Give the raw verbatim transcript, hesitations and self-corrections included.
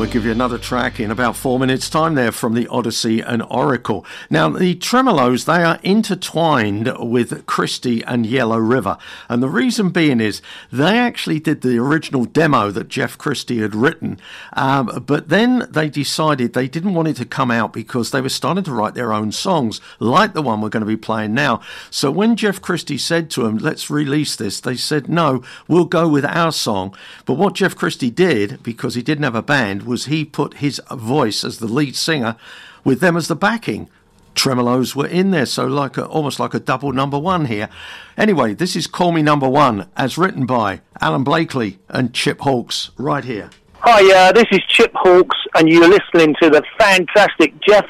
we'll give you another track in about four minutes' time there from the Odyssey and Oracle. Now, the Tremeloes, they are intertwined with Christie and Yellow River. And the reason being is they actually did the original demo that Jeff Christie had written. Um, but then they decided they didn't want it to come out because they were starting to write their own songs, like the one we're going to be playing now. So when Jeff Christie said to them, let's release this, they said, no, we'll go with our song. But what Jeff Christie did, because he didn't have a band, was he put his voice as the lead singer with them as the backing. Tremeloes were in there, so like a, almost like a double number one here. Anyway, this is Call Me Number One, as written by Alan Blakely and Chip Hawkes, right here. Hi, uh, this is Chip Hawkes, and you're listening to the fantastic Jeff